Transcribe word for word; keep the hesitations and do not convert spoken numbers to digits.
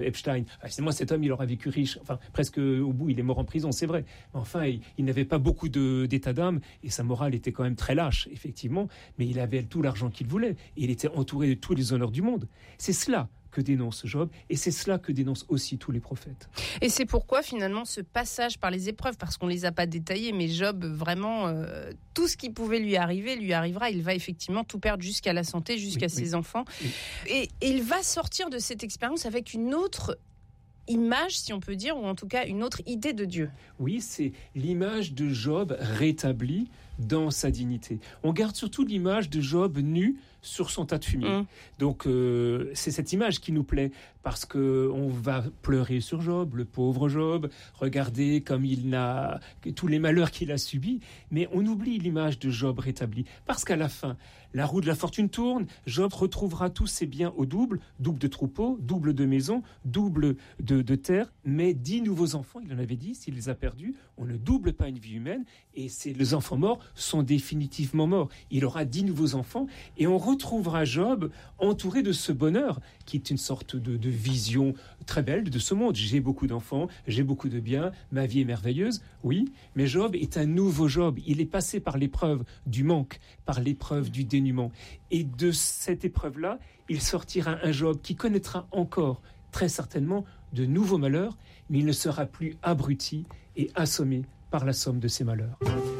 Epstein. Ah, c'est moi, cet homme, il aura vécu riche. Enfin, presque au bout, il est mort en prison, c'est vrai. Mais enfin, il, il n'avait pas beaucoup de, d'état d'âme et sa morale était quand même très lâche, effectivement. Mais il avait tout l'argent qu'il voulait. Et il était entouré de tous les honneurs du monde. C'est cela que dénonce Job, et c'est cela que dénoncent aussi tous les prophètes. Et c'est pourquoi finalement ce passage par les épreuves, parce qu'on ne les a pas détaillées, mais Job, vraiment, euh, tout ce qui pouvait lui arriver, lui arrivera. Il va effectivement tout perdre jusqu'à la santé, jusqu'à oui, ses oui. enfants. Oui. Et, et il va sortir de cette expérience avec une autre image, si on peut dire, ou en tout cas une autre idée de Dieu. Oui, c'est l'image de Job rétabli dans sa dignité. On garde surtout l'image de Job nu sur son tas de fumier. Mmh. Donc euh, c'est cette image qui nous plaît parce que on va pleurer sur Job, le pauvre Job, regarder comme il n'a tous les malheurs qu'il a subis, mais on oublie l'image de Job rétabli parce qu'à la fin, la roue de la fortune tourne, Job retrouvera tous ses biens au double, double de troupeaux, double de maisons, double de, de terre, mais dix nouveaux enfants, il en avait dit, s'il les a perdus, on ne double pas une vie humaine et c'est, les enfants morts sont définitivement morts. Il aura dix nouveaux enfants et on retrouvera Job entouré de ce bonheur qui est une sorte de, de vision très belle de ce monde. J'ai beaucoup d'enfants, j'ai beaucoup de biens, ma vie est merveilleuse, oui, mais Job est un nouveau Job. Il est passé par l'épreuve du manque, par l'épreuve du dénuement. Et de cette épreuve-là, il sortira un Job qui connaîtra encore, très certainement, de nouveaux malheurs, mais il ne sera plus abruti et assommé par la somme de ses malheurs.